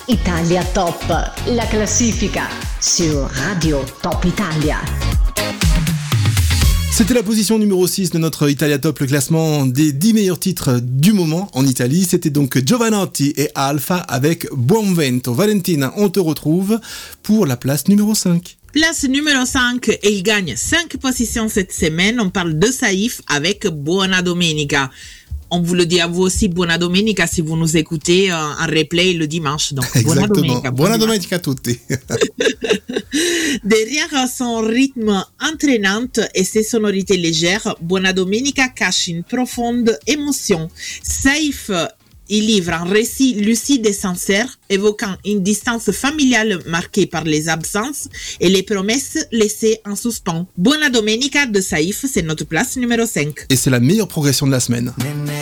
Italia Top, la classifica sur Radio Top Italia. C'était la position numéro 6 de notre Italia Top, le classement des 10 meilleurs titres du moment en Italie. C'était donc Giovanotti et Alpha avec Buon Vento. Valentina, on te retrouve pour la place numéro 5. Place numéro 5, et il gagne 5 positions cette semaine. On parle de Saïf avec Buona Domenica. On vous le dit à vous aussi, Buona Domenica, si vous nous écoutez en replay le dimanche. Donc, exactement. Buona Domenica a tutti. Derrière son rythme entraînant et ses sonorités légères, Buona Domenica cache une profonde émotion. Saïf, il livre un récit lucide et sincère, évoquant une distance familiale marquée par les absences et les promesses laissées en suspens. Buona Domenica de Saïf, c'est notre place numéro 5. Et c'est la meilleure progression de la semaine.